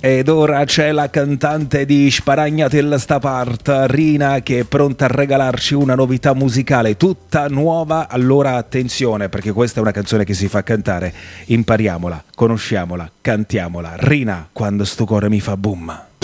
Ed ora c'è la cantante di Sparagnatel sta part, Rina, che è pronta a regalarci una novità musicale tutta nuova. Allora attenzione, perché questa è una canzone che si fa cantare. Impariamola, conosciamola, cantiamola. Rina, quando sto cuore mi fa boom.